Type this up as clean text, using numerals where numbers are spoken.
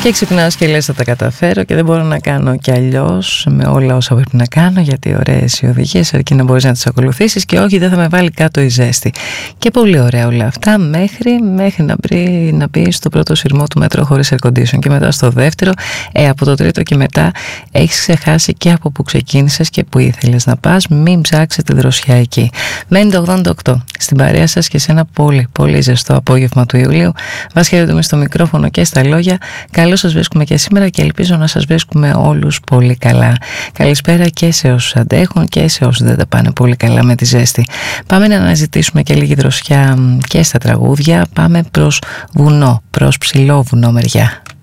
Και ξυπνάς και λες θα τα καταφέρω και δεν μπορώ να κάνω κι αλλιώς με όλα όσα πρέπει να κάνω, γιατί ωραίες οι οδηγίες αρκεί να μπορείς να τις ακολουθήσεις, και όχι δεν θα με βάλει κάτω η ζέστη. Και πολύ ωραία όλα αυτά μέχρι να μπει στο πρώτο σειρμό του μέτρο χωρίς air condition και μετά στο δεύτερο, από το τρίτο και μετά έχεις ξεχάσει και από που ξεκίνησες και που ήθελες να πας. Μην ψάξετε δροσιά εκεί. Μένει το 88 στην παρέα σας και σε ένα πολύ πολύ ζεστό απόγευμα του Ιουλίου. Βασχερίζομαι στο μικρόφωνο και στα λόγια. Καλώς σας βρίσκουμε και σήμερα και ελπίζω να σας βρίσκουμε όλους πολύ καλά. Καλησπέρα και σε όσους αντέχουν και σε όσους δεν τα πάνε πολύ καλά με τη ζέστη. Πάμε να αναζητήσουμε και λίγη δροσιά και στα τραγούδια. Πάμε προς βουνό, προς ψηλό βουνό μεριά.